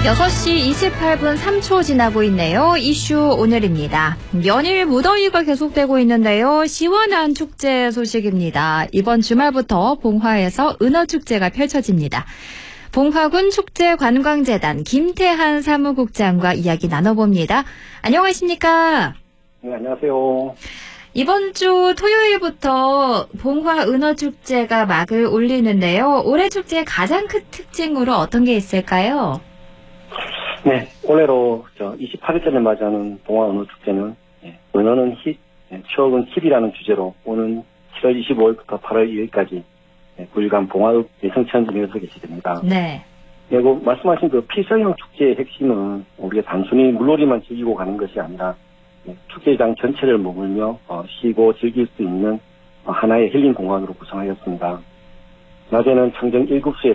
6시 28분 3초 지나고 있네요. 이슈 오늘입니다. 연일 무더위가 계속되고 있는데요. 시원한 축제 소식입니다. 이번 주말부터 봉화에서 은어축제가 펼쳐집니다. 봉화군 축제관광재단 김태한 사무국장과 이야기 나눠봅니다. 안녕하십니까? 네, 안녕하세요. 이번 주 토요일부터 봉화 은어축제가 막을 올리는데요. 올해 축제의 가장 큰 특징으로 어떤 게 있을까요? 네, 올해로 28일째를 맞이하는 봉화 은어축제는 은어는 힛, 추억은 힙이라는 주제로 오는 7월 25일부터 8월 2일까지 9일간 봉화읍 예성천지에서 개시됩니다. 네. 그리고 말씀하신 그 필성형 축제의 핵심은 우리가 단순히 물놀이만 즐기고 가는 것이 아니라 축제장 전체를 머물며 쉬고 즐길 수 있는 하나의 힐링 공간으로 구성하였습니다. 낮에는 청정 1급수의